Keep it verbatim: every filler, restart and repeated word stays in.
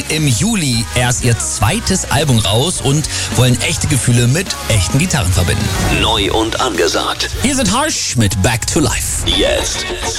im Juli erst ihr zweites Album raus und wollen echte Gefühle mit echten Gitarren verbinden. Neu und angesagt. Hier sind Harsh mit Back to Life. Jetzt.